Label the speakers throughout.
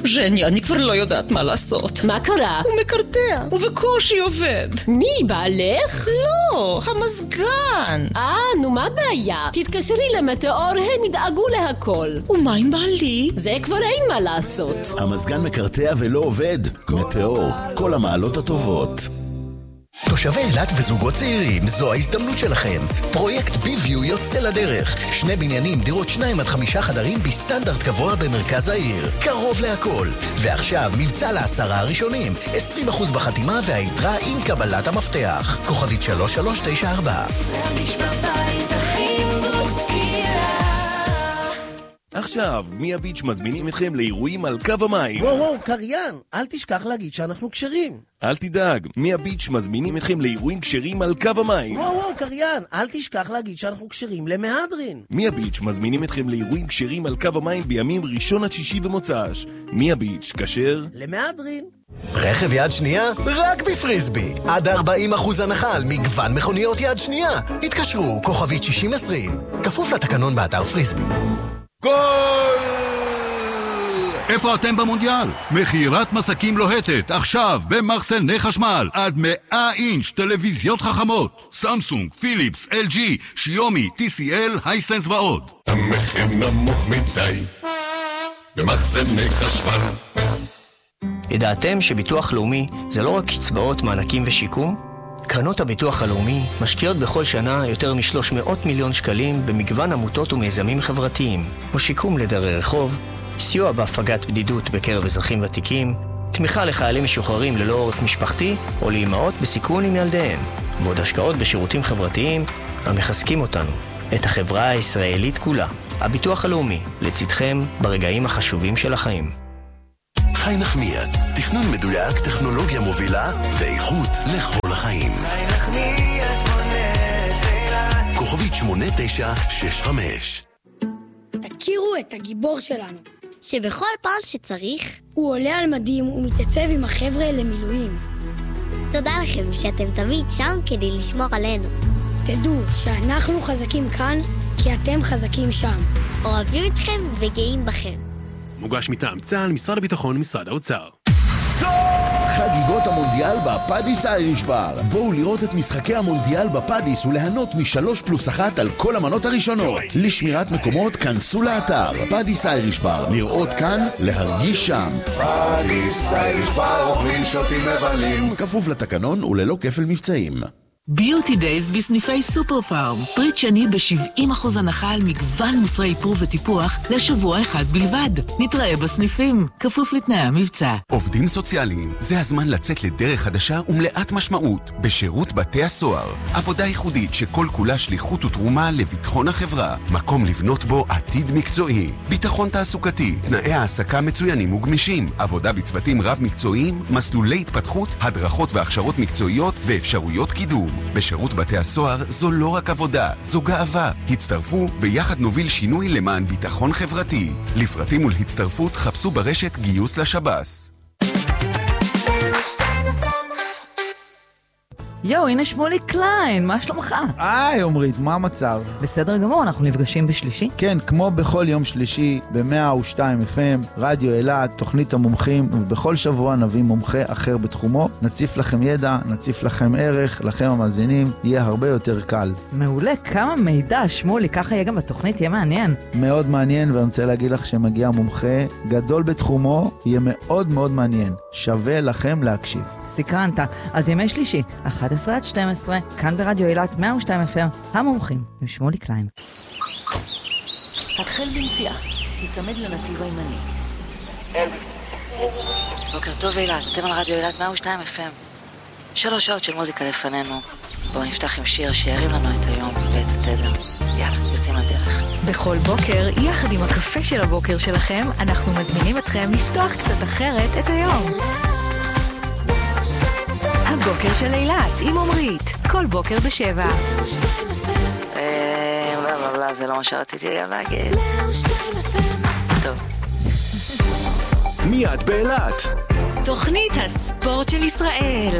Speaker 1: ז'ני, אני כבר לא יודעת מה לעשות.
Speaker 2: מה קרה?
Speaker 1: הוא מקרטע, ובקושי עובד.
Speaker 2: מי, בעלך?
Speaker 1: לא, המזגן.
Speaker 2: נו מה הבעיה? תתקשרי למטאור, הם ידאגו להכל.
Speaker 1: ומה עם בעלי?
Speaker 2: זה כבר אין מה לעשות.
Speaker 3: המזגן מקרטע ולא עובד. מטאור, כל המעלות הטובות.
Speaker 4: תושבי אילת וזוגות צעירים, זו ההזדמנות שלכם. פרויקט ביוויו יוצא לדרך. 2 בניינים, דירות 2 עד 5 חדרים בסטנדרט גבוה במרכז העיר. קרוב להכל. ועכשיו מבצע ל10 הראשונים. 20% בחתימה והיתרה עם קבלת המפתח. כוכבית 3394.
Speaker 5: עכשיו, מיה ביץ' מזמינים אתכם לאירועים על קו המים.
Speaker 6: וואו, קריין, אל תשכח להגיד שאנחנו קשרים.
Speaker 5: אל תדאג, מיה ביץ' מזמינים אתכם לאירועים קשרים על קו המים.
Speaker 6: וואו, קריין, אל תשכח להגיד שאנחנו קשרים למהדרין.
Speaker 5: מיה ביץ' מזמינים אתכם לאירועים קשרים על קו המים בימים ראשון עד שישי ומוצ"ש. מיה ביץ', כשר
Speaker 6: למהדרין.
Speaker 4: רכב יד שנייה? רק בפריסבי. עד 40% הנחה על מגוון מכוניות יד שנייה. התקשרו, כוכבית 6020. כפוף לתקנון באתר פריסבי.
Speaker 7: גול! איפה אתם במונדיאל? מכירת מסקים לוהטת, עכשיו במחסני חשמל, עד 100 אינץ' טלוויזיות חכמות, סמסונג, פיליפס, LG, שיומי, TCL, הייסנס ועוד.
Speaker 8: המחיר נמוך מדי במחסני חשמל.
Speaker 9: ידעתם שביטוח לאומי זה לא רק קצבאות, מענקים ושיקום? קרנות הביטוח הלאומי משקיעות בכל שנה יותר מ-300 מיליון שקלים במגוון עמותות ומיזמים חברתיים, כמו שיקום לדרי רחוב, סיוע בהפגת בדידות בקרב אזרחים ותיקים, תמיכה לחיילים משוחררים ללא עורף משפחתי או לאימהות בסיכון עם ילדיהן, ועוד השקעות בשירותים חברתיים המחזקים אותנו, את החברה הישראלית כולה. הביטוח הלאומי, לצדכם ברגעים החשובים של החיים.
Speaker 4: חי נחמיאס, תכנון מדויק, טכנולוגיה מובילה ואיכות לכל החיים.
Speaker 10: חי נחמיאס בונה את אילת.
Speaker 4: כוכבית 8965.
Speaker 11: תכירו את הגיבור שלנו,
Speaker 12: שבכל פעם שצריך
Speaker 11: הוא עולה על מדים ומתייצב עם החבר'ה למילואים.
Speaker 12: תודה לכם שאתם תמיד שם כדי לשמור עלינו.
Speaker 11: תדעו שאנחנו חזקים כאן כי אתם חזקים שם.
Speaker 12: אוהבים אתכם וגאים בכם.
Speaker 13: מוגש מטעם צה"ל, משרד הביטחון ומשרד האוצר.
Speaker 3: חגיגות המונדיאל בפאדיס אייריש בר. בואו לראות את משחקי המונדיאל בפאדיס וליהנות מ3+1 על כל המנות הראשונות. לשמירת מקומות כנסו לאתר פאדיס אייריש בר. לראות כאן, להרגיש שם.
Speaker 8: פאדיס אייריש בר, אוכלים שותים מבלים.
Speaker 3: כפוף לתקנון וללא כפל מבצעים.
Speaker 14: ביוטי דייז בסניפי סופר פארם. פריט שני ב-70% הנחה על מגוון מוצרי איפור וטיפוח לשבוע אחד בלבד. נתראה בסניפים, כפוף לתנאי המבצע.
Speaker 15: עובדים סוציאליים, זה הזמן לצאת לדרך חדשה ומלאת משמעות בשירות בתי הסוהר. עבודה ייחודית שכל כולה שליחות ותרומה לביטחון החברה. מקום לבנות בו עתיד מקצועי. ביטחון תעסוקתי, תנאי העסקה מצוינים וגמישים. עבודה בצוותים רב מקצועיים, מסלולי התפתחות, הדרכות והכשרות מקצועיות ואפשרויות קידום. בשירות בתי הסוהר זו לא רק עבודה, זו גאווה. הצטרפו ויחד נוביל שינוי למען ביטחון חברתי. לפרטים ולהצטרפות חפשו ברשת גיוס לשב"ס.
Speaker 16: יו, הנה שמולי קליין, מה שלומך?
Speaker 17: עומרית, מה המצב?
Speaker 16: בסדר גמור, אנחנו נפגשים בשלישי?
Speaker 17: כן, כמו בכל יום שלישי, ב-102 FM, רדיו אילת, תוכנית המומחים, ובכל שבוע נביא מומחה אחר בתחומו. נציף לכם ידע, נציף לכם ערך, לכם המאזינים, יהיה הרבה יותר קל.
Speaker 16: מעולה, כמה מידע, שמולי, ככה יהיה גם בתוכנית, יהיה מעניין.
Speaker 17: מאוד מעניין, ואני רוצה להגיד לך שמגיע מומחה גדול בתחומו, יהיה מאוד מאוד מעניין. שווה לכם להקשיב.
Speaker 16: סקרנת, אז ימי שלישי, 11 עד 12, כאן ברדיו אילת 102 FM, המומחים, עם שמולי קליין.
Speaker 18: התחל בנסיעה, יצמד לנתיב הימני. בוקר טוב אילת, אתם על רדיו אילת 102 FM. 3 שעות של מוזיקה לפנינו. בואו נפתח עם שיר שירים לנו את היום ואת התדר. יאללה, יוצאים לדרך.
Speaker 19: בכל בוקר, יחד עם הקפה של הבוקר שלכם, אנחנו מזמינים אתכם לפתוח קצת אחרת את היום. הבוקר של אילת עם עומרית, כל בוקר ב7.
Speaker 18: לא, זה לא מה שרציתי גם להגיד. טוב.
Speaker 5: מיד באילת.
Speaker 19: תוכנית הספורט של ישראל.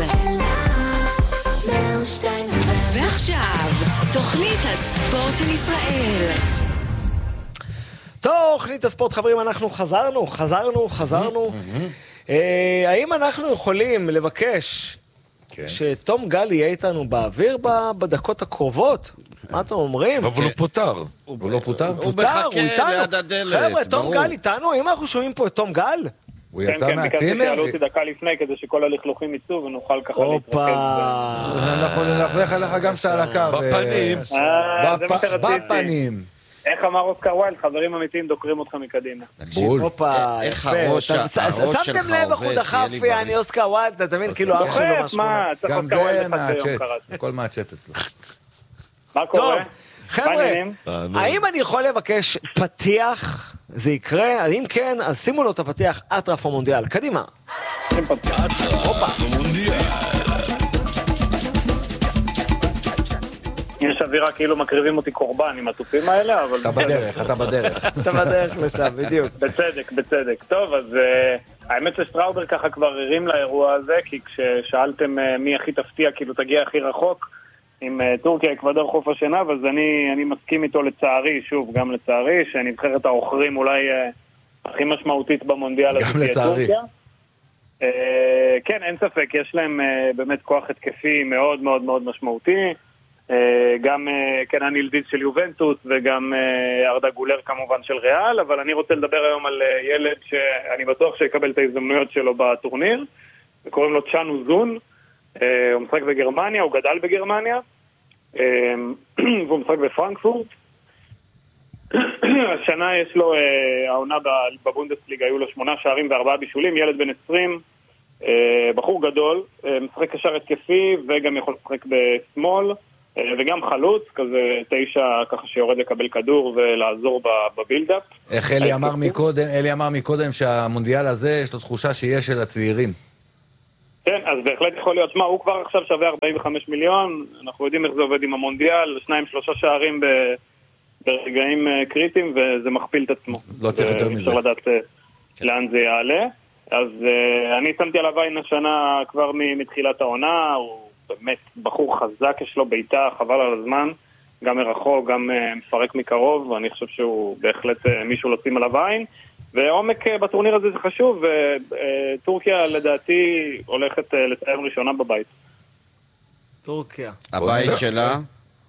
Speaker 19: ועכשיו, תוכנית הספורט של ישראל.
Speaker 20: תוכנית הספורט, חברים, אנחנו חזרנו. האם אנחנו יכולים לבקש שתום גל יהיה איתנו באוויר בדקות הקרובות? מה אתם אומרים?
Speaker 2: אבל הוא פוטר.
Speaker 21: הוא לא פוטר?
Speaker 20: הוא מחכה ליד הדלת. חבר'ה, תום גל איתנו? האם אנחנו שומעים פה את תום גל?
Speaker 21: הוא יצא מהצימר?
Speaker 22: כן, ביקשתי דקה לפני כדי שכל הלכלוכים יצאו ונוכל ככה להתרכז.
Speaker 21: אנחנו נלך עליך גם שאתה על הקו. בפנים.
Speaker 22: איך אמר אוסקר ויילד, חברים אמיתיים דוקרים אותך מקדימה.
Speaker 21: בול.
Speaker 20: איך הראש שלך שמתם לב איך הוא דחף אני אוסקר ויילד, אתה מבין? כאילו אח שלו מהשכונה.
Speaker 21: גם זה מהצ'ט, הכל מהצ'ט אצלך.
Speaker 22: מה קורה?
Speaker 20: חבר'ה, האם אני יכול לבקש פתיח? זה יקרה? אם כן, אז שימו לו את הפתיח אטרף המונדיאל. קדימה.
Speaker 22: יש אווירה כאילו מקריבים אותי קורבן עם התופים האלה, אבל...
Speaker 21: אתה בדרך.
Speaker 20: אתה בדרך לשם, בדיוק.
Speaker 22: בצדק. טוב, אז האמת שסטראובר ככה כבר הרים לאירוע הזה, כי כששאלתם מי הכי תפתיע, כאילו תגיע הכי רחוק, עם טורקיה, אקוודור, חוף השנהב, אז אני מסכים איתו לצערי, שוב, גם לצערי, שנבחרת האוחרים אולי הכי משמעותית במונדיאל הזה.
Speaker 21: גם לצערי.
Speaker 22: כן, אין ספק, יש להם באמת כוח התקפי מאוד מאוד מאוד משמעותי, גם קנן ילדיז של יובנטוס וגם ארדה גולר כמובן של ריאל, אבל אני רוצה לדבר היום על ילד שאני בטוח שיקבל את ההזדמנויות שלו בטורניר, וקוראים לו צ'אנו זון, הוא משחק בגרמניה, הוא גדל בגרמניה, והוא משחק בפרנקפורט. השנה יש לו, העונה בבונדסליגה היו לו 8 שערים ו4 בישולים, ילד בן 20, בחור גדול, משחק קשר התקפי וגם יכול לשחק בשמאל, וגם חלוץ, כזה 9 ככה שיורד לקבל כדור ולעזור בבילדאפ.
Speaker 21: איך אלי אמר מקודם שהמונדיאל הזה יש לו תחושה שיש של הצעירים.
Speaker 22: כן, אז בהחלט יכול להיות, שמה, הוא כבר עכשיו שווה 45 מיליון, אנחנו יודעים איך זה עובד עם המונדיאל, 2-3 שערים ברגעים קריטיים, וזה מכפיל את עצמו.
Speaker 21: לא צריך יותר מזה.
Speaker 22: אפשר לדעת לאן זה יעלה. אז אני שמתי עליו עין השנה כבר מתחילת העונה, הוא באמת בחור חזק, יש לו ביתה, חבל על הזמן, גם מרחוק, גם מפרק מקרוב, ואני חושב שהוא בהחלט מישהו לשים עליו עין. ועומק בטורניר הזה זה חשוב, וטורקיה לדעתי הולכת לסיים ראשונה בבית.
Speaker 20: טורקיה.
Speaker 21: הבית שלה?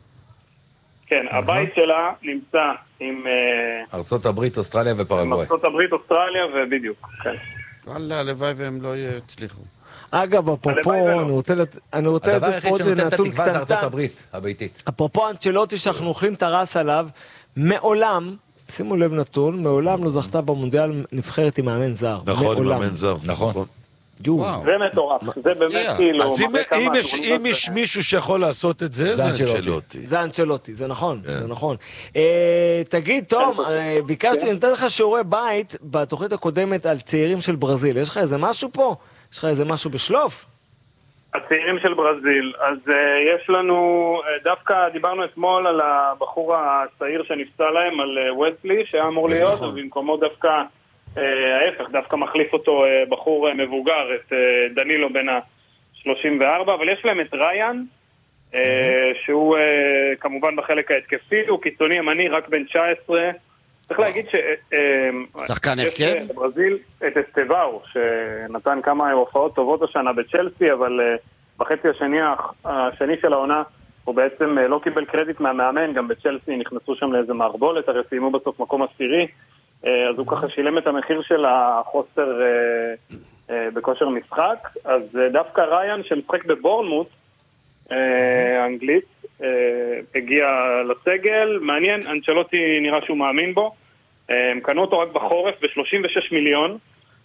Speaker 22: כן, הבית שלה נמצא עם...
Speaker 21: ארצות הברית, אוסטרליה ופרגוואי.
Speaker 22: ארצות הברית, אוסטרליה ובדיוק, כן.
Speaker 21: וואלה, הלוואי והם לא יצליחו.
Speaker 20: אגב, אפרופו, אני רוצה
Speaker 21: הדבר היחיד שנותן את התקווה זה ארצות הברית, הביתית.
Speaker 20: אפרופו אנצ'לוטי שאנחנו אוכלים את הרס עליו, מעולם, שימו לב נתון, מעולם לא זכתה במונדיאל נבחרת עם מאמן זר.
Speaker 2: נכון, עם מאמן זר.
Speaker 21: נכון.
Speaker 22: זה מטורף, זה באמת כאילו...
Speaker 2: אז אם יש מישהו שיכול לעשות את זה, זה אנצ'לוטי.
Speaker 20: זה אנצ'לוטי, זה נכון, זה נכון. תגיד, תום, ביקשתי, נתן לך שיעורי בית בתוכנית הקודמת על צעירים של ברזיל. יש לך איזה משהו פה? יש לך איזה משהו בשלוף?
Speaker 22: הצעירים של ברזיל, אז יש לנו, דווקא דיברנו אתמול על הבחור הצעיר שנפצע להם, על וסלי, שהיה אמור להיות, ובמקומו דווקא ההפך, דווקא מחליף אותו בחור מבוגר, את דנילו בן ה-34, אבל יש להם את ריין, שהוא כמובן בחלק ההתקפי, הוא קיצוני ימני, רק בן 19, צריך להגיד
Speaker 21: שחקן הרכב?
Speaker 22: בברזיל את אסטבאו, שנתן כמה הופעות טובות השנה בצ'לסי, אבל בחצי השני של העונה הוא בעצם לא קיבל קרדיט מהמאמן, גם בצ'לסי נכנסו שם לאיזה מערבולת, הרי סיימו בסוף מקום 10, אז הוא ככה שילם את המחיר של החוסר בכושר משחק. אז דווקא ריין שמשחק בבורנמוט, אנגלית, הגיע לסגל, מעניין, אנצ'לוטי נראה שהוא מאמין בו, הם קנו אותו רק בחורף ב-36 מיליון,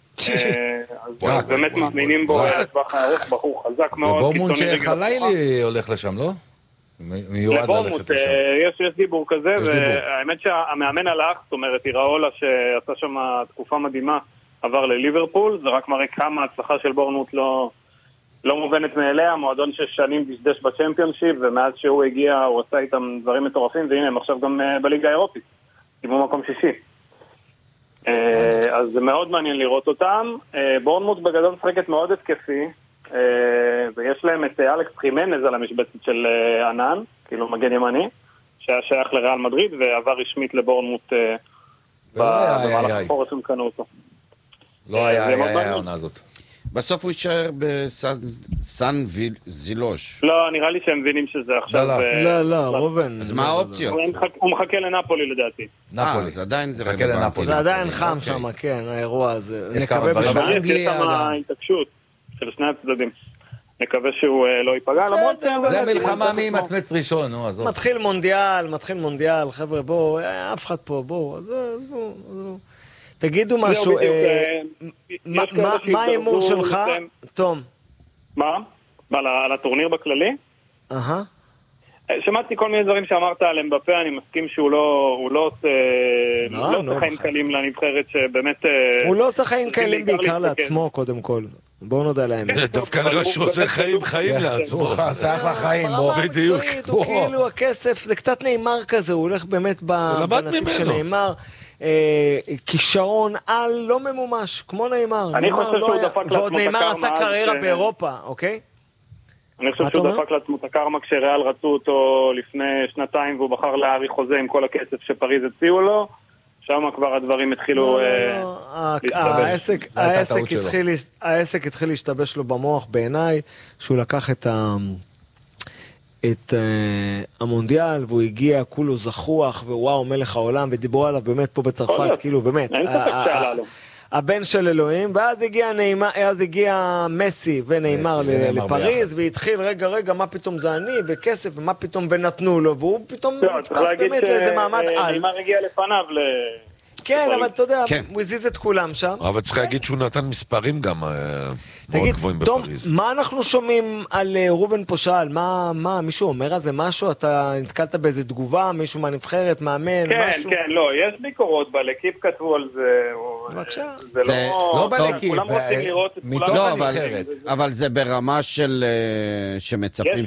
Speaker 22: אז באמת מאמינים בו לטווח הארוך, בחור חזק מאוד.
Speaker 21: זה בורנמוט שחלילי הולך לשם, לא?
Speaker 22: לבורנמוט, יש דיבור כזה, והאמת שהמאמן הלך, זאת אומרת, איראולה שעשה שם תקופה מדהימה, עבר לליברפול, זה רק מראה כמה ההצלחה של בורנמוט לא מובנת מאליה, מועדון ששנים דשדש בצ'מפיונשיפ, ומאז שהוא הגיע הוא עשה איתם דברים מטורפים, והנה הם עכשיו גם בליגה האירופית, קיבלו מקום 6. אז זה מאוד מעניין לראות אותם. בורנמוט בגדול משחקת מאוד התקפי, ויש להם את אלכס חימנז על המשבצת של ענן, כאילו מגן ימני, שהיה שייך לריאל מדריד, ועבר רשמית לבורנמוט במהלך החורף הם קנו אותו.
Speaker 21: לא היה העונה הזאת.
Speaker 1: בסוף הוא יישאר בסן זילוש.
Speaker 22: לא, נראה לי שהם מבינים שזה עכשיו...
Speaker 20: לא, רובן.
Speaker 1: אז מה האופציות?
Speaker 22: הוא מחכה לנפולי לדעתי.
Speaker 1: נפולי. אז עדיין זה
Speaker 21: מחכה לנפולי.
Speaker 20: זה עדיין חם שם, כן, האירוע הזה.
Speaker 21: יש כמה דברים
Speaker 22: באנגליה. יש שם התעקשות של שני הצדדים. נקווה שהוא לא ייפגע, למרות...
Speaker 21: זה מלחמה מי מצמץ ראשון, נו, עזוב.
Speaker 20: מתחיל מונדיאל, חבר'ה, בואו, אף אחד פה, בואו, עזבו. תגידו משהו, מה האימור שלך, תום?
Speaker 22: מה? על הטורניר בכללי? שמעתי כל מיני דברים שאמרת על אמבפה, אני מסכים שהוא לא עושה חיים קלים לנבחרת שבאמת...
Speaker 20: הוא לא עושה חיים קלים בעיקר לעצמו, קודם כל. בואו נודע להם.
Speaker 6: דווקא נראה שהוא עושה חיים לעצמו.
Speaker 21: עושה אחלה חיים, בוא.
Speaker 6: בדיוק.
Speaker 20: הוא כאילו הכסף, זה קצת נאמר כזה, הוא הולך באמת בנתיב של נאמר. כישרון על לא ממומש, כמו נאמר.
Speaker 22: אני חושב שהוא דפק לעצמו את הקרמה.
Speaker 20: ועוד נאמר עשה קריירה באירופה, אוקיי?
Speaker 22: אני חושב שהוא דפק לעצמו את הקרמה כשריאל רצו אותו לפני שנתיים והוא בחר להאריך חוזה עם כל הכסף שפריז הציעו לו. שם כבר הדברים התחילו
Speaker 20: העסק התחיל להשתבש לו במוח בעיניי, שהוא לקח את המונדיאל, והוא הגיע כולו זכוח, ווואו, מלך העולם, ודיברו עליו באמת פה בצרפת, כאילו באמת, הבן של אלוהים, ואז הגיע מסי ונאמר לפריז, והתחיל, רגע, מה פתאום זה אני, וכסף, ומה פתאום ונתנו לו, והוא פתאום נתפס באמת לאיזה מעמד על.
Speaker 22: נאמר הגיע לפניו
Speaker 20: כן, אבל אתה יודע, הוא הזיז את כולם שם.
Speaker 6: אבל צריך להגיד שהוא נתן מספרים גם מאוד גבוהים בפריז.
Speaker 20: תום, מה אנחנו שומעים על רובן פושל? מה, מישהו אומר על זה משהו? אתה נתקלת באיזה תגובה, מישהו מהנבחרת, מאמן, משהו?
Speaker 22: כן, לא, יש ביקורות בלקיפ כתבו על זה.
Speaker 20: בבקשה.
Speaker 22: זה לא בלקיפ, כולם רוצים לראות את כולם
Speaker 1: בנבחרת. אבל זה ברמה של שמצפים